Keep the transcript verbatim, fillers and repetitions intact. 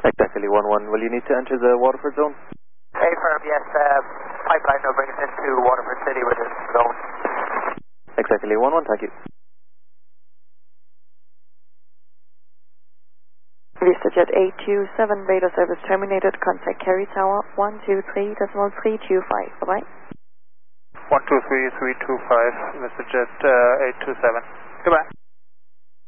Exactly, one one. Will you need to enter the Waterford zone? A-firm, yes. Uh, pipeline will bring us into Waterford City with this zone. Exactly, one one, thank you. VistaJet eight two seven, Beta service terminated. Contact Kerry Tower one two three decimal three two five. Bye-bye. one two three three two five, VistaJet uh, eight two seven. Goodbye.